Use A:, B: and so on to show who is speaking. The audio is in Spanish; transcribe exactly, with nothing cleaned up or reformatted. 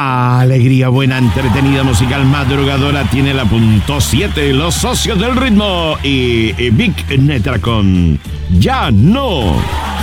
A: Alegría buena, entretenida, musical, madrugadora, tiene la punto siete, los socios del ritmo y, y Big Netra con Ya No.